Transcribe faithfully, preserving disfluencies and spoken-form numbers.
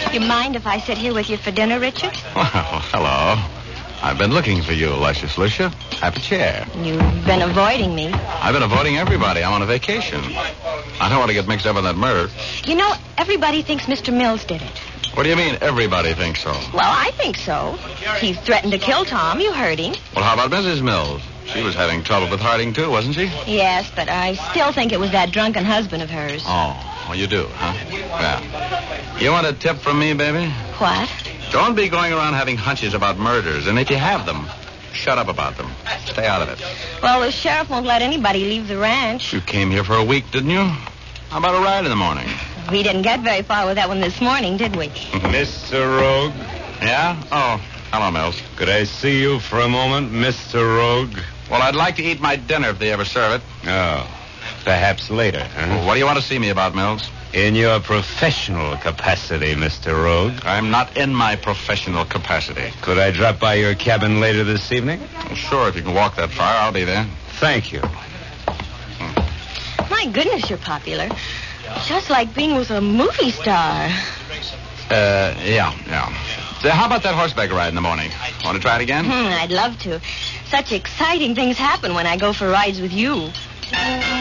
You mind if I sit here with you for dinner, Richard? Well, hello. I've been looking for you, Luscious Lucia. Have a chair. You've been avoiding me. I've been avoiding everybody. I'm on a vacation. I don't want to get mixed up in that murder. You know, everybody thinks Mister Mills did it. What do you mean, everybody thinks so? Well, I think so. He threatened to kill Tom. You heard him. Well, how about Missus Mills? She was having trouble with Harding, too, wasn't she? Yes, but I still think it was that drunken husband of hers. Oh, well, you do, huh? Yeah. You want a tip from me, baby? What? Don't be going around having hunches about murders. And if you have them, shut up about them. Stay out of it. Well, the sheriff won't let anybody leave the ranch. You came here for a week, didn't you? How about a ride in the morning? We didn't get very far with that one this morning, did we? Mister Rogue? Yeah? Oh, hello, Mills. Could I see you for a moment, Mister Rogue? Well, I'd like to eat my dinner if they ever serve it. Oh, perhaps later, huh? Well, what do you want to see me about, Mills? In your professional capacity, Mister Rogue. I'm not in my professional capacity. Could I drop by your cabin later this evening? Well, sure, if you can walk that far, I'll be there. Thank you. My goodness, you're popular. Just like being with a movie star. Uh, yeah, yeah. So how about that horseback ride in the morning? Want to try it again? Hmm, I'd love to. Such exciting things happen when I go for rides with you.